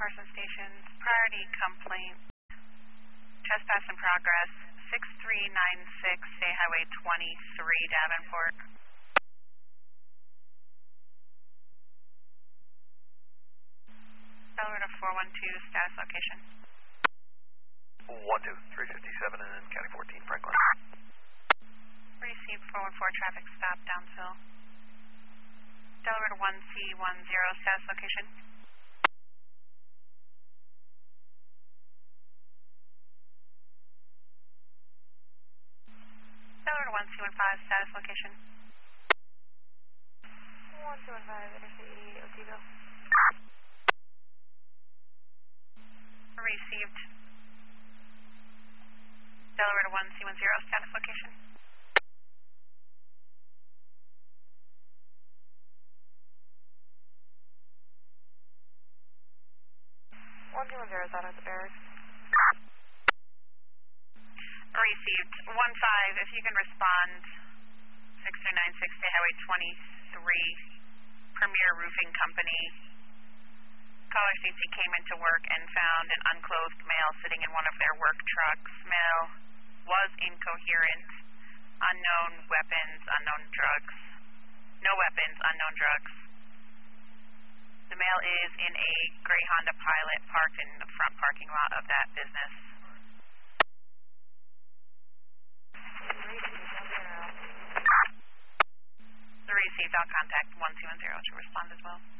Carson Stations, priority complaint, trespass in progress, 6396 State Highway 23, Davenport. Delaware 412, status location. 12357 and County 14, Franklin. Received 414, traffic stop, Downsville. Delaware 1C10, status location. Delaware 1C15, status location. 1215, Interstate 80, Otsego. Received. Delaware 1C10, status location. Is out of the barracks. Received. 15, if you can respond, 6396 State Highway 23, Premier Roofing Company. Caller states he came into work and found an unclothed male sitting in one of their work trucks. Male was incoherent. Unknown weapons, unknown drugs. No weapons, unknown drugs. The male is in a gray Honda Pilot parked in the front parking lot of that business. Received. I'll contact 1210 to respond as well.